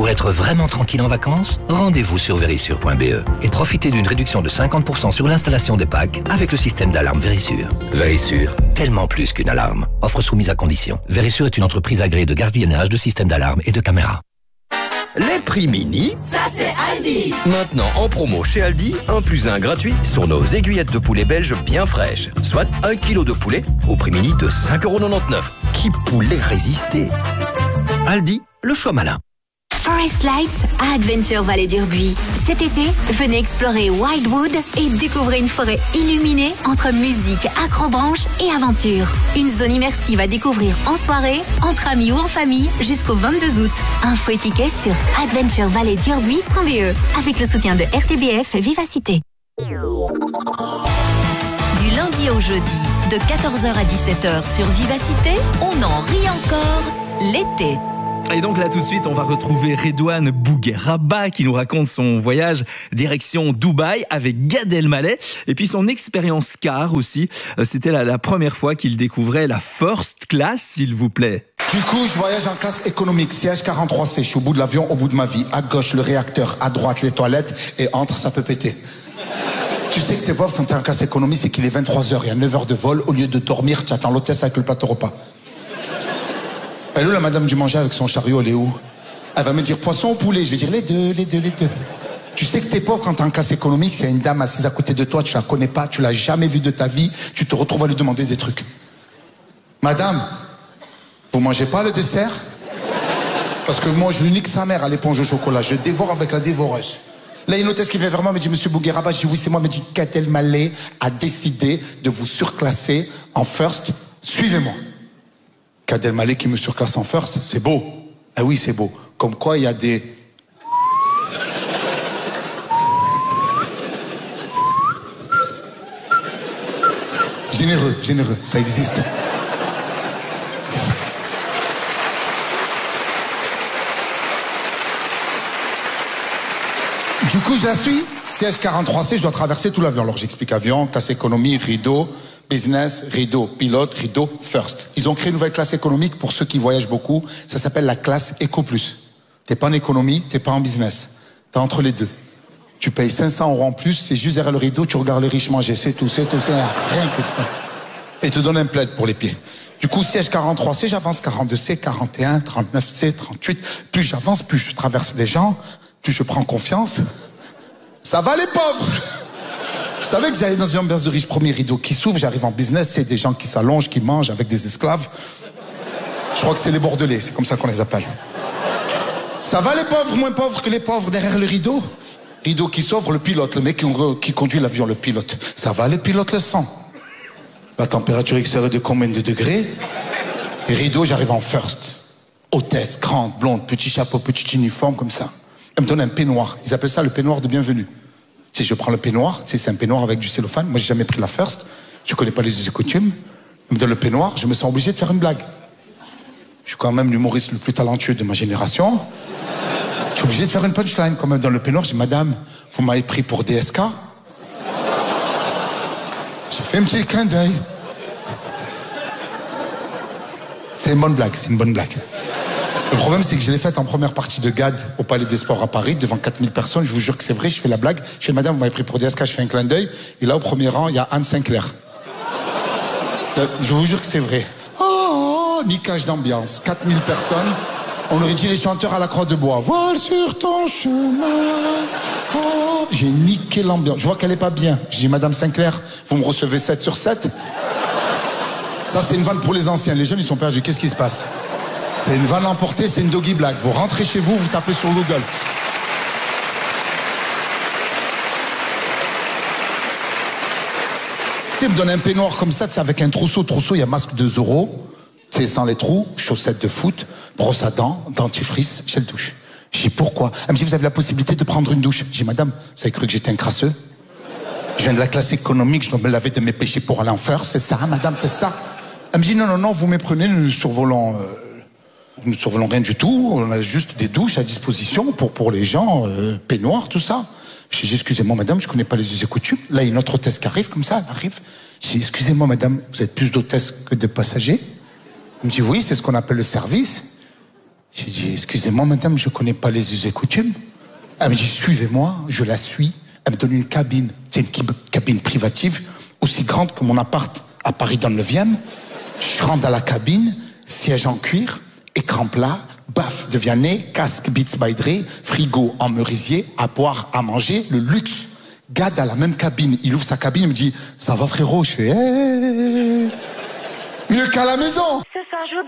Pour être vraiment tranquille en vacances, rendez-vous sur Verisure.be et profitez d'une réduction de 50% sur l'installation des packs avec le système d'alarme Verisure. Verisure, tellement plus qu'une alarme. Offre soumise à condition. Verisure est une entreprise agréée de gardiennage de systèmes d'alarme et de caméras. Les prix mini, ça c'est Aldi. Maintenant en promo chez Aldi, 1 + 1 gratuit sur nos aiguillettes de poulet belges bien fraîches. Soit 1 kg de poulet au prix mini de 5,99 €. Qui pourrait résister? Aldi, le choix malin. Forest Lights à Adventure Vallée d'Urbuy. Cet été, venez explorer Wildwood et découvrez une forêt illuminée entre musique, acrobranche et aventure. Une zone immersive à découvrir en soirée, entre amis ou en famille jusqu'au 22 août. Info et tickets sur adventurevallée-d'urbuy.be avec le soutien de RTBF Vivacité. Du lundi au jeudi, de 14h à 17h sur Vivacité, on en rit encore l'été. Et donc là tout de suite on va retrouver Redouane Bougueraba qui nous raconte son voyage direction Dubaï avec Gad Elmaleh et puis son expérience car aussi. C'était la première fois qu'il découvrait la first class, s'il vous plaît. Du coup, je voyage en classe économique, siège 43C, je suis au bout de l'avion, au bout de ma vie. À gauche, le réacteur, à droite, les toilettes, et entre, ça peut péter. Tu sais que t'es pauvre quand t'es en classe économie, c'est qu'il est 23h, il y a 9 heures de vol, au lieu de dormir, tu attends l'hôtesse avec le plateau repas. Elle est où la madame du manger avec son chariot, elle est où? Elle va me dire poisson ou poulet, je vais dire les deux. Tu sais que t'es pauvre quand t'es en classe économique, s'il y a une dame assise à côté de toi, tu la connais pas, tu l'as jamais vue de ta vie, tu te retrouves à lui demander des trucs. Madame, vous mangez pas le dessert? Parce que moi, je lui nique sa mère à l'éponge au chocolat, je dévore avec la dévoreuse. Là, il y a une hôtesse qui vient vers moi, me dit Monsieur Bougueraba, je dis oui, c'est moi, me dit Gad Elmaleh a décidé de vous surclasser en first, suivez-moi. Gad Elmaleh qui me surclasse en first, c'est beau. Ah oui, c'est beau. Comme quoi, il y a des... Généreux, ça existe. Du coup, je la suis. Siège 43C, je dois traverser tout l'avion. Alors, j'explique avion, classe économie, rideau, business, rideau, pilote, rideau, first. Ils ont créé une nouvelle classe économique pour ceux qui voyagent beaucoup. Ça s'appelle la classe Eco Plus. T'es pas en économie, t'es pas en business. T'es entre les deux. Tu payes 500 € en plus, c'est juste derrière le rideau, tu regardes les riches manger, c'est tout, rien qui se passe. Et ils te donnent un plaid pour les pieds. Du coup, siège 43C, j'avance 42C, 41, 39C, 38. Plus j'avance, plus je traverse les gens, plus je prends confiance. Ça va les pauvres? Je savais que j'allais dans une ambiance de riche. Premier rideau qui s'ouvre, j'arrive en business, c'est des gens qui s'allongent, qui mangent avec des esclaves. Je crois que c'est les Bordelais, c'est comme ça qu'on les appelle. Ça va les pauvres, moins pauvres que les pauvres derrière le rideau? Rideau qui s'ouvre, le pilote, le mec qui conduit l'avion, le pilote. Ça va, le pilote le sent. La température extérieure de combien de degrés? Et rideau, j'arrive en first. Hôtesse, grande, blonde, petit chapeau, petit uniforme, comme ça. Elle me donne un peignoir. Ils appellent ça le peignoir de bienvenue. Tu sais, je prends le peignoir, tu sais, c'est un peignoir avec du cellophane. Moi, j'ai jamais pris la first. Je connais pas les us et coutumes. Elle me donne le peignoir, je me sens obligé de faire une blague. Je suis quand même l'humoriste le plus talentueux de ma génération. Je suis obligé de faire une punchline. Quand même dans le peignoir, je dis, madame, vous m'avez pris pour DSK? J'ai fait un petit clin d'œil. C'est une bonne blague, c'est une bonne blague. Le problème, c'est que je l'ai faite en première partie de Gad au Palais des Sports à Paris, devant 4000 personnes. Je vous jure que c'est vrai, je fais la blague. Je fais, madame, vous m'avez pris pour DSK, je fais un clin d'œil. Et là, au premier rang, il y a Anne Sinclair. Je vous jure que c'est vrai. Oh, niquage d'ambiance. 4000 personnes. On aurait dit les chanteurs à la Croix de Bois. Voile sur ton chemin. Oh. J'ai niqué l'ambiance. Je vois qu'elle est pas bien. Je dis, madame Sinclair, vous me recevez 7 sur 7? Ça, c'est une vanne pour les anciens. Les jeunes, ils sont perdus. Qu'est-ce qui se passe? C'est une vanne emportée, c'est une doggy blague. Vous rentrez chez vous, vous tapez sur Google. Tu sais, il me donne un peignoir comme ça, avec un trousseau. Trousseau, il y a masque de Zorro. Tu sais, sans les trous, chaussettes de foot, brosse à dents, dentifrice, gel douche. Je dis, pourquoi? Elle me dit, vous avez la possibilité de prendre une douche. Je dis, madame, vous avez cru que j'étais un crasseux? Je viens de la classe économique, je dois me laver de mes péchés pour aller en faire. C'est ça, madame, c'est ça? Elle me dit, non, vous méprenez, nous ne survolons rien du tout. On a juste des douches à disposition pour les gens, peignoirs, tout ça. Je dis, excusez-moi, madame, je connais pas les us et coutumes. Là, il y a une autre hôtesse qui arrive, comme ça, elle arrive. Je dis, excusez-moi, madame, vous êtes plus d'hôtesse que de passagers? Elle me dit, oui, c'est ce qu'on appelle le service. J'ai dit, excusez-moi madame, je connais pas les us et coutumes. Elle me dit, suivez-moi, je la suis. Elle me donne une cabine, c'est une cabine privative, aussi grande que mon appart à Paris dans le 9e. Je rentre dans la cabine, siège en cuir, écran plat, baffe de Vianney, casque Beats by Dre, frigo en merisier, à boire, à manger, le luxe. Gad à la même cabine, il ouvre sa cabine, il me dit, ça va frérot? Je fais, mieux qu'à la maison. Ce soir, j'oublie.